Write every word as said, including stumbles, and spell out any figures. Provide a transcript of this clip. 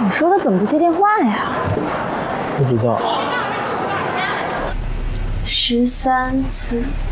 说他怎么不接电话呀？ 不知道。 十三次。